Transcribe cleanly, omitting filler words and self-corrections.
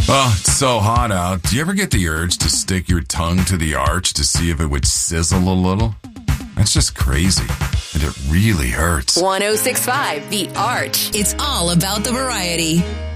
Oh, it's so hot out. Do you ever get the urge to stick your tongue to the arch to see if it would sizzle a little? That's just crazy. And it really hurts. 106.5 The Arch. It's all about the variety.